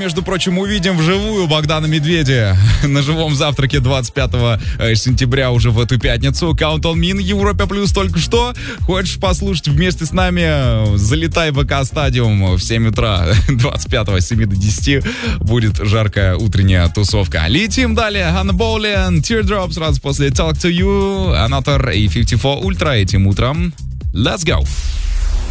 между прочим, увидим вживую Богдана Медведя на живом завтраке 25 сентября уже в эту пятницу. Count on Me на Европе Плюс только что. Хочешь послушать вместе с нами? Залетай в ВК-стадиум в 7 утра 25-го с 7 до 10. Будет жаркая утренняя тусовка. Летим далее. Hannah Boleyn, Teardrop, сразу после Talk to You, Another и 54 Ultra этим утром. Let's go!